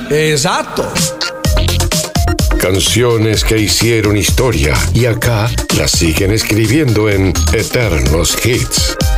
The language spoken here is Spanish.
Exacto. Canciones que hicieron historia y acá las siguen escribiendo en Eternos Hits.